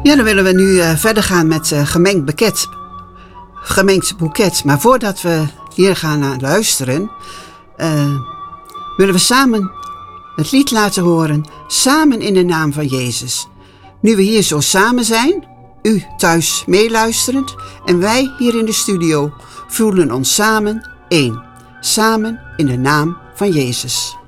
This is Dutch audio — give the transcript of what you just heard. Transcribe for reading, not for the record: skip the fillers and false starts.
Ja, dan willen we nu verder gaan met gemengd boeket. Maar voordat we hier gaan naar luisteren, willen we samen het lied laten horen, Samen in de naam van Jezus. Nu we hier zo samen zijn, u thuis meeluisterend en wij hier in de studio, voelen ons samen één. Samen in de naam van Jezus.